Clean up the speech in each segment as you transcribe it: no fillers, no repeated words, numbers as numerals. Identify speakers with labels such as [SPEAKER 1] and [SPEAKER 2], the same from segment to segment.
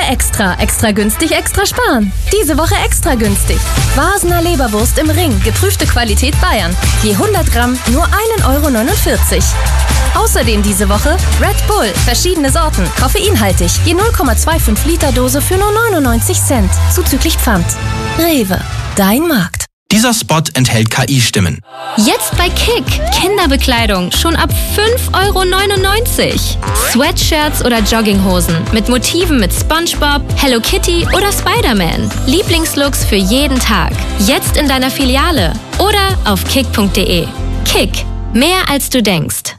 [SPEAKER 1] Extra. Extra günstig, extra sparen. Diese Woche extra günstig. Vasener Leberwurst im Ring. Geprüfte Qualität Bayern. Je 100 Gramm nur 1,49 €. Außerdem diese Woche Red Bull. Verschiedene Sorten. Koffeinhaltig. Je 0,25 Liter Dose für nur 99 Cent. Zuzüglich Pfand. Rewe. Dein Markt.
[SPEAKER 2] Dieser Spot enthält KI-Stimmen.
[SPEAKER 3] Jetzt bei Kick. Kinderbekleidung schon ab 5,99 €. Sweatshirts oder Jogginghosen mit Motiven mit SpongeBob, Hello Kitty oder Spider-Man. Lieblingslooks für jeden Tag. Jetzt in deiner Filiale oder auf kick.de. Kick. Mehr als du denkst.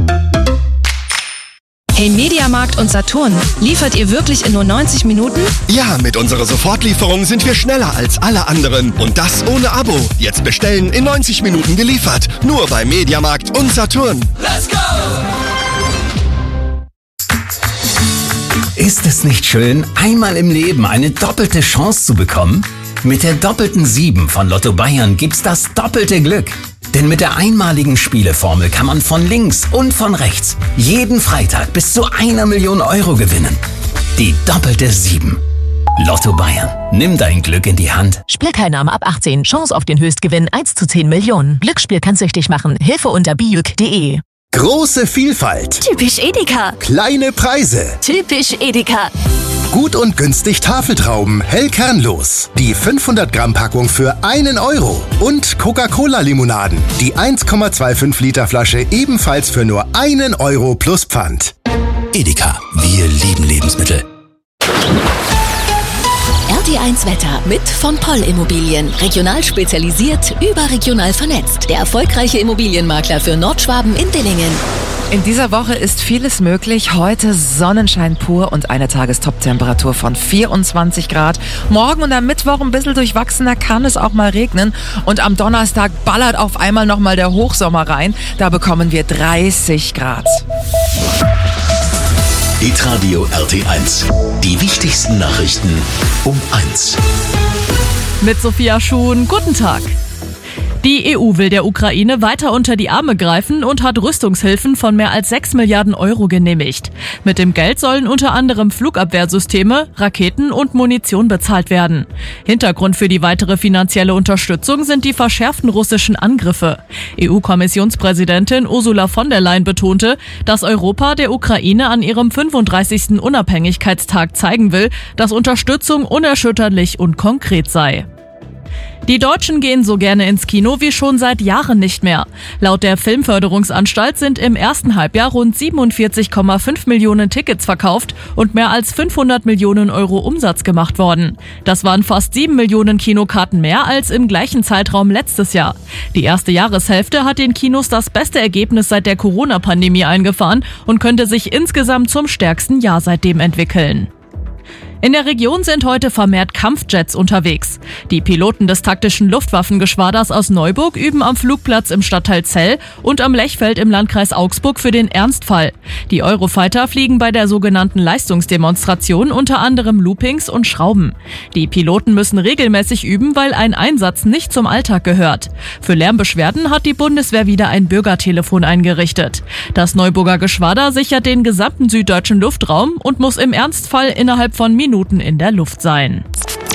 [SPEAKER 4] Hey Mediamarkt und Saturn, liefert ihr wirklich in nur 90 Minuten?
[SPEAKER 5] Ja, mit unserer Sofortlieferung sind wir schneller als alle anderen. Und das ohne Abo. Jetzt bestellen, in 90 Minuten geliefert. Nur bei Mediamarkt und Saturn.
[SPEAKER 6] Let's go!
[SPEAKER 7] Ist es nicht schön, einmal im Leben eine doppelte Chance zu bekommen? Mit der doppelten 7 von Lotto Bayern gibt's das doppelte Glück. Denn mit der einmaligen Spieleformel kann man von links und von rechts jeden Freitag bis zu 1 Million € gewinnen. Die doppelte 7. Lotto Bayern. Nimm dein Glück in die Hand.
[SPEAKER 8] Spielteilnahme ab 18. Chance auf den Höchstgewinn 1 zu 10 Millionen. Glücksspiel kann süchtig machen. Hilfe unter bijuk.de.
[SPEAKER 9] Große Vielfalt.
[SPEAKER 1] Typisch Edeka.
[SPEAKER 9] Kleine Preise.
[SPEAKER 1] Typisch Edeka.
[SPEAKER 9] Gut und günstig Tafeltrauben, hell kernlos. Die 500 Gramm Packung für 1 €. Und Coca-Cola-Limonaden. Die 1,25 Liter Flasche ebenfalls für nur 1 € plus Pfand.
[SPEAKER 2] Edeka. Wir lieben Lebensmittel.
[SPEAKER 10] RT1 Wetter mit von Poll Immobilien. Regional spezialisiert, überregional vernetzt. Der erfolgreiche Immobilienmakler für Nordschwaben in Dillingen.
[SPEAKER 11] In dieser Woche ist vieles möglich. Heute Sonnenschein pur und eine Tagestop-Temperatur von 24 Grad. Morgen und am Mittwoch ein bisschen durchwachsener, kann es auch mal regnen. Und am Donnerstag ballert auf einmal nochmal der Hochsommer rein. Da bekommen wir 30 Grad.
[SPEAKER 6] Hitradio RT1. Die wichtigsten Nachrichten um 1.
[SPEAKER 12] Mit Sophia Schuhn, guten Tag. Die EU will der Ukraine weiter unter die Arme greifen und hat Rüstungshilfen von mehr als 6 Milliarden € genehmigt. Mit dem Geld sollen unter anderem Flugabwehrsysteme, Raketen und Munition bezahlt werden. Hintergrund für die weitere finanzielle Unterstützung sind die verschärften russischen Angriffe. EU-Kommissionspräsidentin Ursula von der Leyen betonte, dass Europa der Ukraine an ihrem 35. Unabhängigkeitstag zeigen will, dass Unterstützung unerschütterlich und konkret sei. Die Deutschen gehen so gerne ins Kino wie schon seit Jahren nicht mehr. Laut der Filmförderungsanstalt sind im ersten Halbjahr rund 47,5 Millionen Tickets verkauft und mehr als 500 Millionen € Umsatz gemacht worden. Das waren fast 7 Millionen Kinokarten mehr als im gleichen Zeitraum letztes Jahr. Die erste Jahreshälfte hat den Kinos das beste Ergebnis seit der Corona-Pandemie eingefahren und könnte sich insgesamt zum stärksten Jahr seitdem entwickeln. In der Region sind heute vermehrt Kampfjets unterwegs. Die Piloten des taktischen Luftwaffengeschwaders aus Neuburg üben am Flugplatz im Stadtteil Zell und am Lechfeld im Landkreis Augsburg für den Ernstfall. Die Eurofighter fliegen bei der sogenannten Leistungsdemonstration unter anderem Loopings und Schrauben. Die Piloten müssen regelmäßig üben, weil ein Einsatz nicht zum Alltag gehört. Für Lärmbeschwerden hat die Bundeswehr wieder ein Bürgertelefon eingerichtet. Das Neuburger Geschwader sichert den gesamten süddeutschen Luftraum und muss im Ernstfall innerhalb von Minuten in der Luft sein.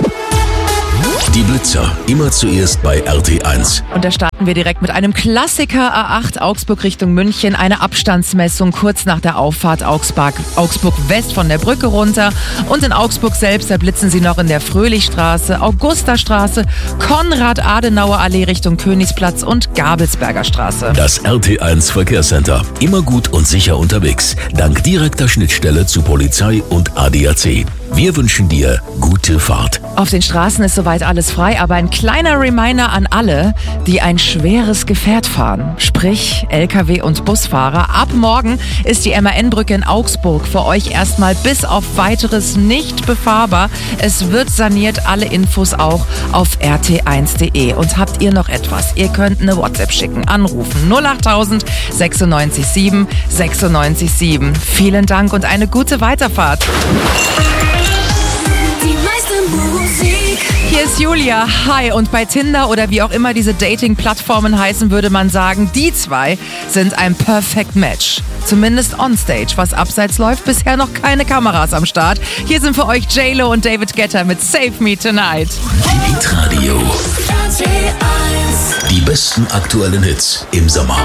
[SPEAKER 6] Die Blitzer, immer zuerst bei RT1.
[SPEAKER 11] Und da starten wir direkt mit einem Klassiker A8 Augsburg Richtung München. Eine Abstandsmessung kurz nach der Auffahrt Augsburg West von der Brücke runter. Und in Augsburg selbst, da blitzen Sie noch in der Fröhlichstraße, Augustastraße, Konrad-Adenauer-Allee Richtung Königsplatz und Gabelsberger Straße.
[SPEAKER 6] Das RT1 Verkehrscenter. Immer gut und sicher unterwegs. Dank direkter Schnittstelle zu Polizei und ADAC. Wir wünschen dir gute Fahrt.
[SPEAKER 11] Auf den Straßen ist soweit alles frei, aber ein kleiner Reminder an alle, die ein schweres Gefährt fahren. Sprich, LKW und Busfahrer. Ab morgen ist die MAN-Brücke in Augsburg für euch erstmal bis auf Weiteres nicht befahrbar. Es wird saniert, alle Infos auch auf rt1.de. Und habt ihr noch etwas? Ihr könnt eine WhatsApp schicken, anrufen 08000 96 7 96 7. Vielen Dank und eine gute Weiterfahrt.
[SPEAKER 10] Die meiste
[SPEAKER 11] Hier ist Julia. Hi. Und bei Tinder oder wie auch immer diese Dating-Plattformen heißen, würde man sagen, die zwei sind ein Perfect Match. Zumindest onstage. Was abseits läuft, bisher noch keine Kameras am Start. Hier sind für euch J-Lo und David Guetta mit Save Me Tonight.
[SPEAKER 6] Hitradio. Die besten aktuellen Hits im Sommer.